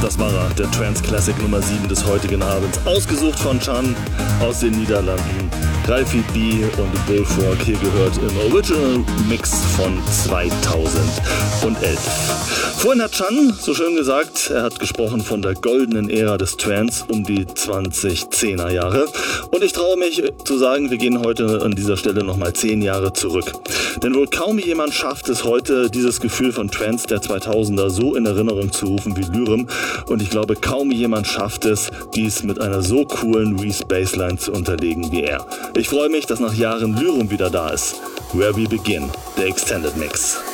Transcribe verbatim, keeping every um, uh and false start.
Das war er, der Trance Classic Nummer sieben des heutigen Abends. Ausgesucht von Chan aus den Niederlanden. Ralphie B und Bullfrog, hier gehört im Original Mix von zweitausendelf. Vorhin hat Chan so schön gesagt, er hat gesprochen von der goldenen Ära des Trance um die zweitausendzehner Jahre. Und ich traue mich zu sagen, wir gehen heute an dieser Stelle nochmal zehn Jahre zurück. Denn wohl kaum jemand schafft es heute, dieses Gefühl von Trance der zweitausender so in Erinnerung zu rufen wie Lyrim. Und ich glaube, kaum jemand schafft es, dies mit einer so coolen Reese Bassline zu unterlegen wie er. Ich freue mich, dass nach Jahren Lyrim wieder da ist. Where We Begin, der Extended Mix.